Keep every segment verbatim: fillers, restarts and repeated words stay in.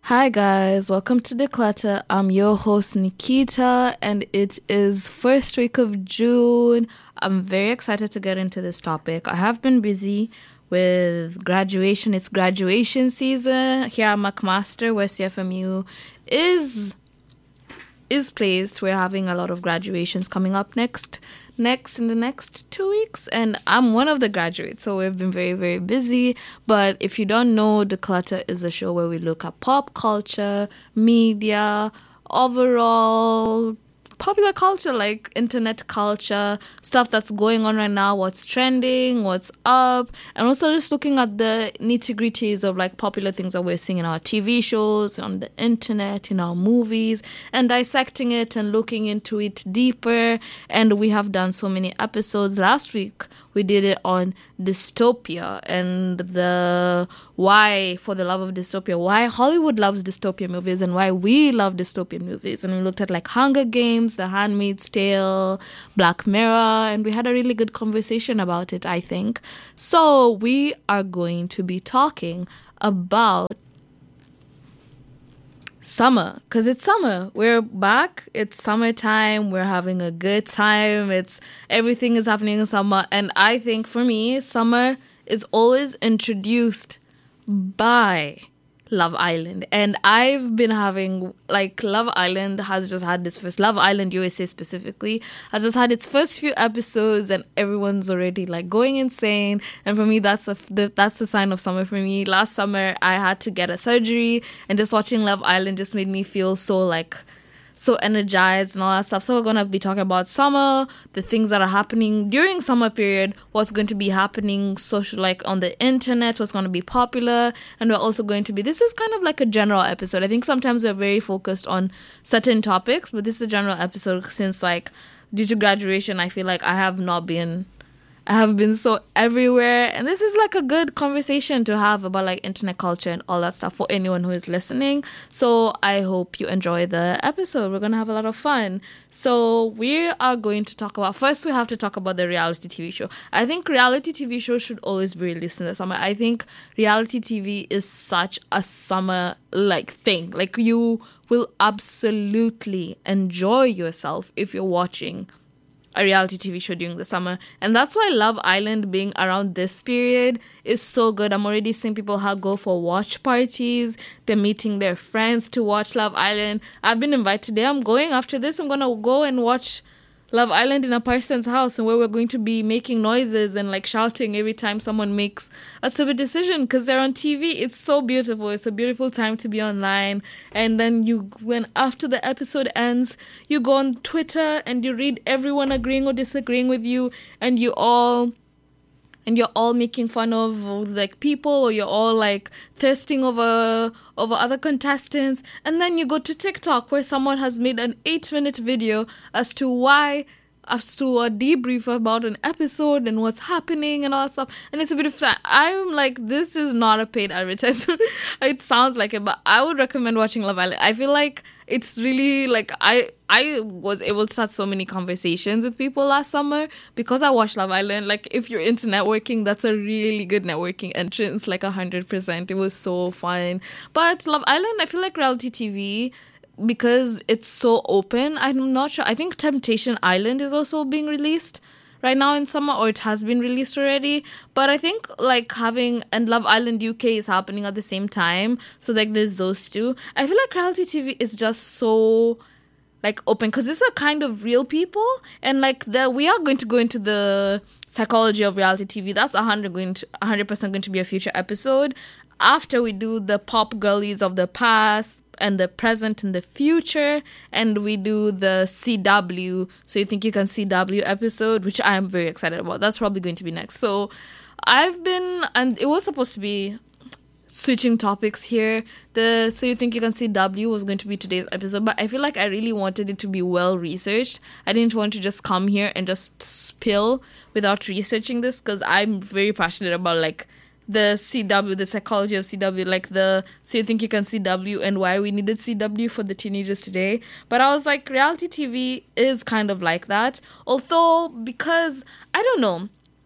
Hi guys, welcome to Declutter. I'm your host Nikita and it is first week of June. I'm very excited to get into this topic. I have been busy with graduation. It's graduation season here at McMaster where C F M U is is placed. We're having a lot of graduations coming up next next in the next two weeks, and I'm one of the graduates, so we've been very very busy. But if you don't know, Declutter is a show where we look at pop culture, media, overall popular culture, like internet culture, stuff that's going on right now, what's trending, what's up, and also just looking at the nitty-gritties of like popular things that we're seeing in our T V shows, on the internet, in our movies, and dissecting it and looking into it deeper. And we have done so many episodes. Last week we did it on dystopia and the why, for the love of dystopia, why Hollywood loves dystopia movies and why we love dystopian movies. And we looked at like Hunger Games, The Handmaid's Tale, Black Mirror, and we had a really good conversation about it, I think. So we are going to be talking about summer, because it's summer. We're back. It's summertime. We're having a good time. It's everything is happening in summer. And I think for me, summer is always introduced by Love Island. And I've been having, like, Love Island has just had this first, Love Island U S A specifically, has just had its first few episodes and everyone's already, like, going insane. And for me, that's a, that's a sign of summer for me. Last summer, I had to get a surgery and just watching Love Island just made me feel so, like, so energized and all that stuff. So we're going to be talking about summer, the things that are happening during summer period, what's going to be happening social, like on the internet, what's going to be popular. And we're also going to be, this is kind of like a general episode. I think sometimes we're very focused on certain topics, but this is a general episode since, like, due to graduation, I feel like I have not been I have been so everywhere, and this is like a good conversation to have about like internet culture and all that stuff for anyone who is listening. So I hope you enjoy the episode. We're going to have a lot of fun. So we are going to talk about, first we have to talk about the reality T V show. I think reality T V shows should always be released in the summer. I think reality T V is such a summer like thing. Like, you will absolutely enjoy yourself if you're watching a reality T V show during the summer. And that's why Love Island being around this period is so good. I'm already seeing people how go for watch parties. They're meeting their friends to watch Love Island. I've been invited today. I'm going after this. I'm going to go and watch Love Island in a person's house, and where we're going to be making noises and like shouting every time someone makes a stupid decision because they're on T V. It's so beautiful. It's a beautiful time to be online. And then you, when after the episode ends, you go on Twitter and you read everyone agreeing or disagreeing with you, and you all and you're all making fun of like people, or you're all like thirsting over over other contestants. And then you go to TikTok where someone has made an eight minute video as to why as to a debrief about an episode and what's happening and all that stuff. And it's a bit of time. I'm like, this is not a paid advertisement. It sounds like it, but I would recommend watching Love Island. I feel like it's really like I I was able to start so many conversations with people last summer because I watched Love Island. Like, if you're into networking, that's a really good networking entrance, like a hundred percent. It was so fun. But Love Island, I feel like reality T V, because it's so open, I'm not sure. I think Temptation Island is also being released right now in summer, or it has been released already. But I think like having, and Love Island U K is happening at the same time, so like there's those two. I feel like reality T V is just so like open because these are kind of real people, and like the we are going to go into the psychology of reality T V. That's one hundred going to one hundred percent going to be a future episode after we do the pop girlies of the past and the present and the future, and we do the C W, So You Think You Can C W episode, which I'm very excited about. That's probably going to be next. So I've been, and it was supposed to be switching topics here. The So You Think You Can C W was going to be today's episode, but I feel like I really wanted it to be well researched. I didn't want to just come here and just spill without researching this, because I'm very passionate about like the C W, the psychology of C W, like the So You Think You Can C W and why we needed C W for the teenagers today. But I was like, reality T V is kind of like that. Although, because, I don't know,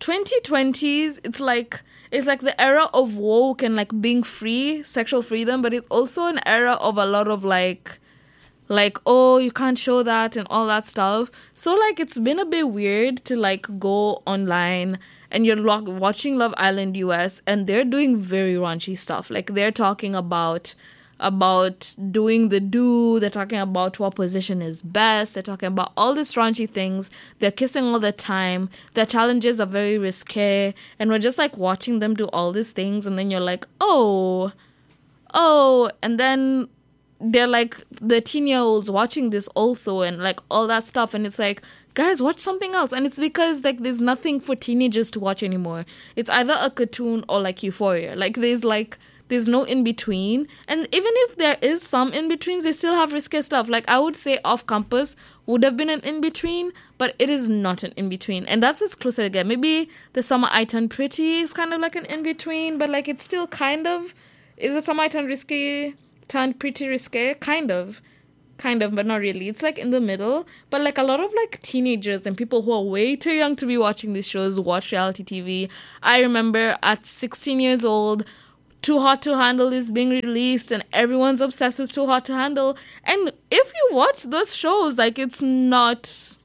twenty twenties, it's like it's like the era of woke and like being free, sexual freedom, but it's also an era of a lot of like like oh, you can't show that and all that stuff. So like it's been a bit weird to like go online and you're lo- watching Love Island U S and they're doing very raunchy stuff. Like they're talking about about doing the do, they're talking about what position is best, they're talking about all these raunchy things, they're kissing all the time, their challenges are very risque, and we're just like watching them do all these things, and then you're like, oh, oh, and then they're like the teen-year-olds watching this also, and like all that stuff, and it's like, guys, watch something else. And it's because like there's nothing for teenagers to watch anymore. It's either a cartoon or like Euphoria. Like there's like there's no in between. And even if there is some in betweens, they still have risky stuff. Like I would say Off Campus would have been an in between, but it is not an in between. And that's as close as I get. Maybe The Summer I Turned Pretty is kind of like an in between, but like it's still kind of, is The Summer I Turned Risky turned pretty risque? Kind of. Kind of, but not really. It's like in the middle. But like a lot of like teenagers and people who are way too young to be watching these shows watch reality T V. I remember at sixteen years old, Too Hot to Handle is being released and everyone's obsessed with Too Hot to Handle. And if you watch those shows, like it's not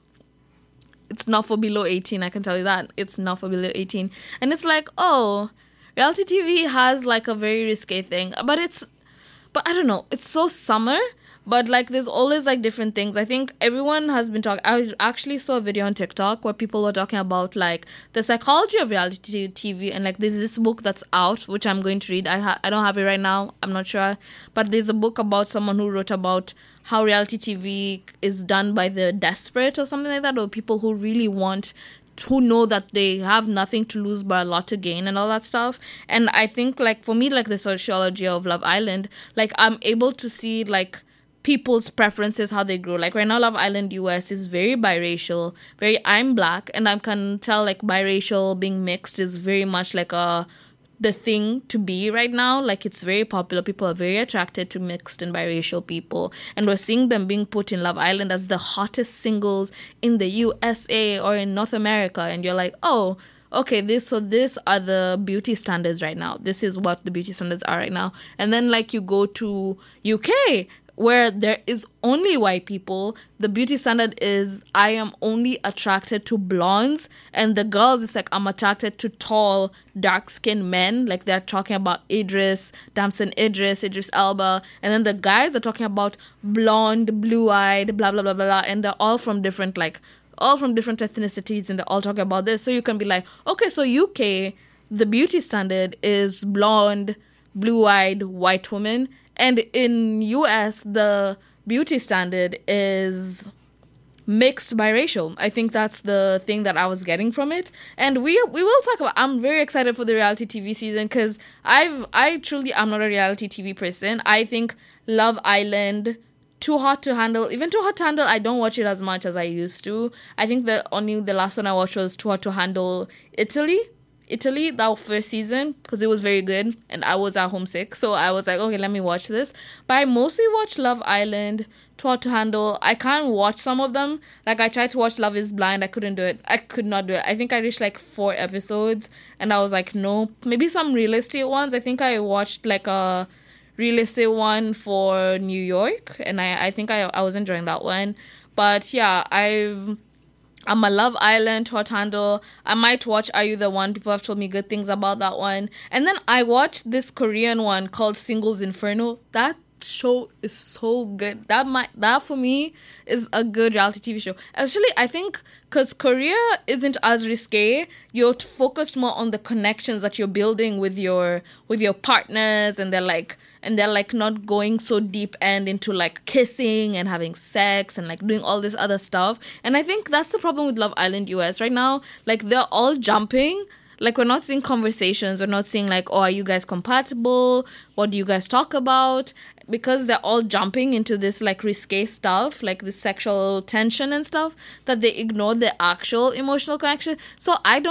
it's not for below eighteen, I can tell you that. It's not for below eighteen. And it's like, oh, reality T V has like a very risque thing. But it's but I don't know, it's so summer. But, like, there's always, like, different things. I think everyone has been talking... I actually saw a video on TikTok where people were talking about, like, the psychology of reality T V. And, like, there's this book that's out, which I'm going to read. I ha- I don't have it right now. I'm not sure. But there's a book about someone who wrote about how reality T V is done by the desperate or something like that. Or people who really want... who know that they have nothing to lose but a lot to gain and all that stuff. And I think, like, for me, like, the sociology of Love Island, like, I'm able to see, like... people's preferences, how they grow. Like right now, Love Island U S is very biracial, very I'm black, and I can tell like biracial being mixed is very much like a the thing to be right now. Like it's very popular. People are very attracted to mixed and biracial people, and we're seeing them being put in Love Island as the hottest singles in the U S A or in North America, and you're like, oh, okay, this so this are the beauty standards right now. This is what the beauty standards are right now. And then like you go to U K, where there is only white people, the beauty standard is I am only attracted to blondes, and the girls, it's like I'm attracted to tall, dark-skinned men. Like they're talking about Idris, Damson Idris, Idris Elba, and then the guys are talking about blonde, blue-eyed, blah, blah, blah, blah, blah, and they're all from different, like, all from different ethnicities, and they're all talking about this. So you can be like, okay, so U K, the beauty standard is blonde, blue-eyed, white woman, and in U S, the beauty standard is mixed biracial. I think that's the thing that I was getting from it. And we we will talk about... I'm very excited for the reality T V season because I've I truly am not a reality T V person. I think Love Island, Too Hot to Handle, even Too Hot to Handle, I don't watch it as much as I used to. I think the only the last one I watched was Too Hot to Handle Italy. Italy, that first season, because it was very good and I was at home sick, so I was like, okay, let me watch this. But I mostly watch Love Island, Too Hot to Handle. I can't watch some of them. Like I tried to watch Love is Blind, I couldn't do it. I could not do it. I think I reached like four episodes and I was like, no. Maybe some real estate ones. I think I watched like a real estate one for New York, and I, I think I, I was enjoying that one. But yeah, I've I'm a Love Island, Hot Handle. I might watch Are You the One? People have told me good things about that one. And then I watched this Korean one called Singles Inferno. That show is so good. That might that for me is a good reality T V show. Actually, I think because Korea isn't as risque, you're focused more on the connections that you're building with your with your partners, and they're like and they're like not going so deep end into like kissing and having sex and like doing all this other stuff. And I think that's the problem with Love Island U S right now. Like they're all jumping. Like, we're not seeing conversations. We're not seeing, like, oh, are you guys compatible? What do you guys talk about? Because they're all jumping into this, like, risque stuff, like this sexual tension and stuff, that they ignore the actual emotional connection. So I don't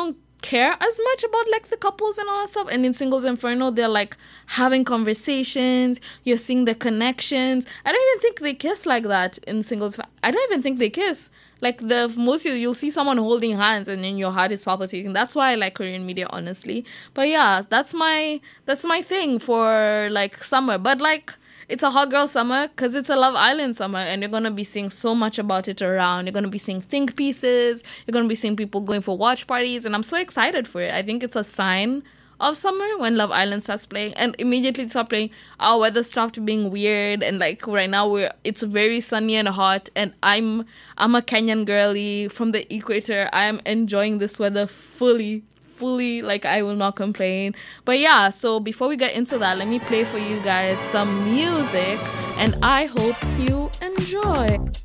care as much about like the couples and all that stuff. And in Singles Inferno, they're like having conversations. You're seeing the connections. I don't even think they kiss like that in Singles. I don't even think they kiss. Like the most you, you'll see someone holding hands and then your heart is palpitating. That's why I like Korean media, honestly. But yeah, that's my that's my thing for like summer. But like, it's a hot girl summer because it's a Love Island summer, and you're going to be seeing so much about it around. You're going to be seeing think pieces. You're going to be seeing people going for watch parties, and I'm so excited for it. I think it's a sign of summer when Love Island starts playing, and immediately it stopped playing. Our weather stopped being weird, and like right now we're it's very sunny and hot, and I'm I'm a Kenyan girly from the equator. I am enjoying this weather fully. fully like I will not complain. But yeah, so before we get into that, let me play for you guys some music, and I hope you enjoy.